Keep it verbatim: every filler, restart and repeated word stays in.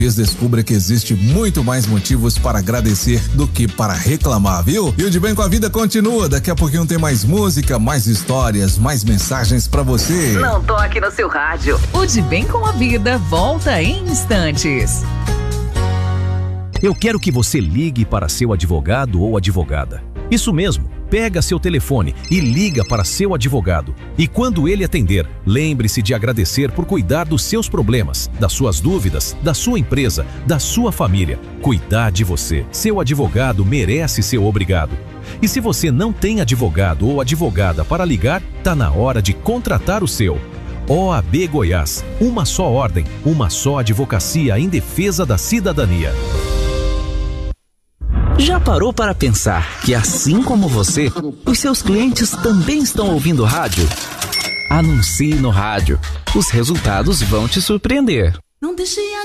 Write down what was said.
Descubra que existe muito mais motivos para agradecer do que para reclamar, viu? E o De Bem com a Vida continua. Daqui a pouquinho tem mais música, mais histórias, mais mensagens para você. Não toque no seu rádio. O De Bem com a Vida volta em instantes. Eu quero que você ligue para seu advogado ou advogada. Isso mesmo, pega seu telefone e liga para seu advogado. E quando ele atender, lembre-se de agradecer por cuidar dos seus problemas, das suas dúvidas, da sua empresa, da sua família. Cuidar de você. Seu advogado merece ser obrigado. E se você não tem advogado ou advogada para ligar, tá na hora de contratar o seu. O A B Goiás, uma só ordem, uma só advocacia em defesa da cidadania. Já parou para pensar que, assim como você, os seus clientes também estão ouvindo rádio? Anuncie no rádio. Os resultados vão te surpreender. Não deixe